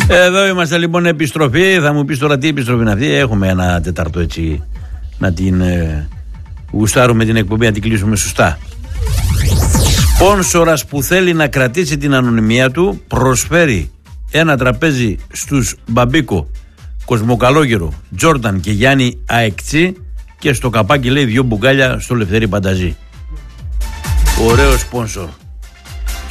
Εδώ είμαστε λοιπόν, επιστροφή. Θα μου πεις τώρα τι επιστροφή είναι αυτή. Έχουμε ένα τέταρτο έτσι να την γουστάρουμε την εκπομπή, να την κλείσουμε σωστά. Σπόνσορας που θέλει να κρατήσει την ανωνυμία του προσφέρει ένα τραπέζι στους Μπαμπίκο, Κοσμοκαλόγερο, Τζόρνταν και Γιάννη Αεκτσί και στο καπάκι λέει 2 μπουκάλια στο Λευτέρη Πανταζή. Ωραίο σπόνσορ.